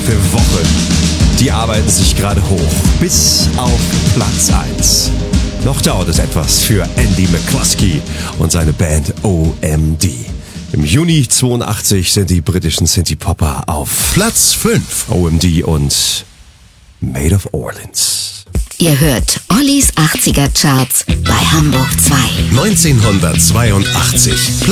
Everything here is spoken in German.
5. Woche. Die arbeiten sich gerade hoch bis auf Platz 1. Noch dauert es etwas für Andy McCluskey und seine Band OMD. Im Juni 82 sind die britischen Synthie-Popper auf Platz 5. OMD und Made of Orleans. Ihr hört Ollis 80er Charts bei Hamburg 2. 1982.